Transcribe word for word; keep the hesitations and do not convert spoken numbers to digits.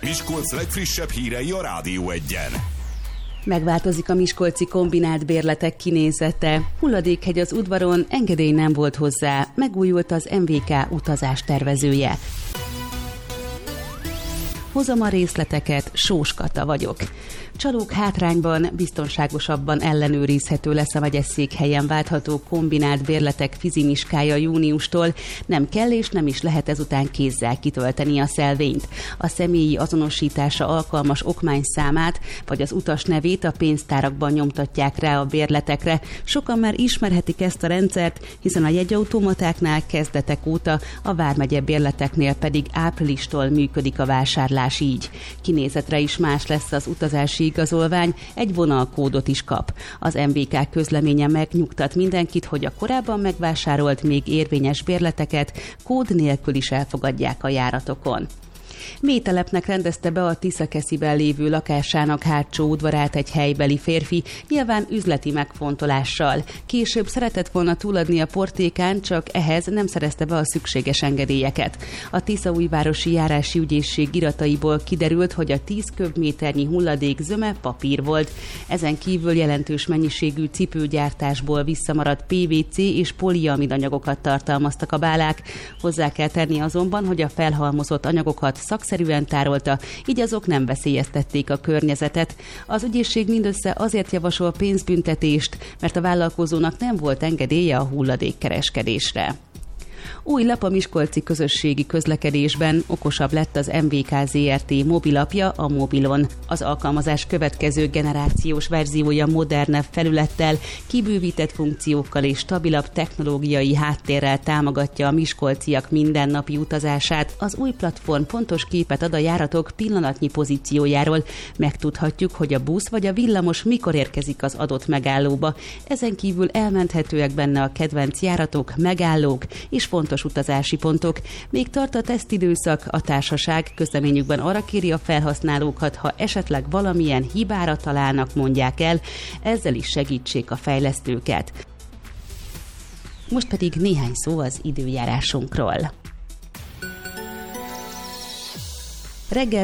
Miskolc legfrissebb hírei a Rádió Egyen. Megváltozik a miskolci kombinált bérletek kinézete. Hulladékhegy az udvaron, engedély nem volt hozzá, megújult az em vé ká utazás tervezője. Hozom a részleteket, Sós Kata vagyok. Csalók hátrányban, biztonságosabban ellenőrizhető lesz a megyeszékhelyen váltható kombinált bérletek fizimiskája júniustól. Nem kell és nem is lehet ezután kézzel kitölteni a szelvényt. A személyi azonosítása alkalmas okmányszámát vagy az utas nevét a pénztárakban nyomtatják rá a bérletekre. Sokan már ismerhetik ezt a rendszert, hiszen a jegyautomatáknál kezdetek óta, a vármegye bérleteknél pedig áprilistól működik a vásárlás így. Kinézetre is más lesz az utazási igazolvány, egy vonalkódot is kap. Az em vé ká közleménye megnyugtat mindenkit, hogy a korábban megvásárolt, még érvényes bérleteket kód nélkül is elfogadják a járatokon. Mélytelepnek rendezte be a Tiszakesziben lévő lakásának hátsó udvarát egy helybeli férfi, nyilván üzleti megfontolással. Később szeretett volna túladni a portékán, csak ehhez nem szerezte be a szükséges engedélyeket. A Tiszaújvárosi Járási Ügyészség irataiból kiderült, hogy a tíz köbméternyi hulladék zöme papír volt. Ezen kívül jelentős mennyiségű cipőgyártásból visszamaradt pé vé cé és poliamid anyagokat tartalmaztak a bálák. Hozzá kell tenni azonban, hogy a felhalmozott anyagokat szakszerűen tárolta, így azok nem veszélyeztették a környezetet. Az ügyészség mindössze azért javasol pénzbüntetést, mert a vállalkozónak nem volt engedélye a hulladékkereskedésre. Új lap a miskolci közösségi közlekedésben, okosabb lett az em vé ká zé er té mobilapja, a Mobilon. Az alkalmazás következő generációs verziója modernebb felülettel, kibővített funkciókkal és stabilabb technológiai háttérrel támogatja a miskolciak mindennapi utazását. Az új platform pontos képet ad a járatok pillanatnyi pozíciójáról. Megtudhatjuk, hogy a busz vagy a villamos mikor érkezik az adott megállóba. Ezen kívül elmenthetőek benne a kedvenc járatok, megállók és fontos utazási pontok. Még tart a tesztidőszak, a társaság közleményükben arra kéri a felhasználókat, ha esetleg valamilyen hibára találnak, mondják el, ezzel is segítsék a fejlesztőket. Most pedig néhány szó az időjárásunkról. Reggel